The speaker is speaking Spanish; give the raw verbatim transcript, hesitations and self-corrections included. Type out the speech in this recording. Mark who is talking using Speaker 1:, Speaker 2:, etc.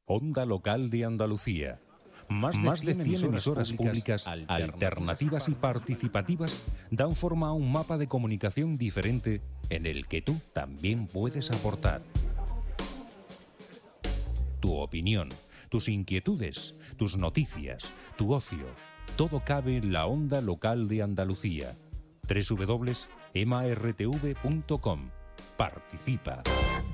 Speaker 1: Onda Local de Andalucía. Más de, Más de cien emisoras públicas, alternativas, alternativas y participativas dan forma a un mapa de comunicación diferente en el que tú también puedes aportar. Tu opinión, tus inquietudes, tus noticias, tu ocio, todo cabe en la Onda Local de Andalucía. doble u doble u doble u punto e m a r t v punto com. Participa.